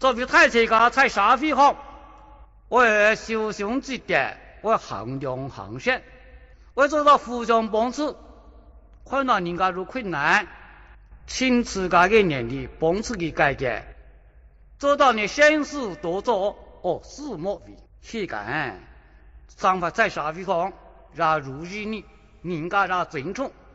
作为太这个在社会上，为修行之德，为衡量衡选，为做到互相帮助，看到人家有困难，请自家的能力帮助佢解决，做到你善事多做，事莫为，岂敢生活在社会上，让如意你，人家让尊重。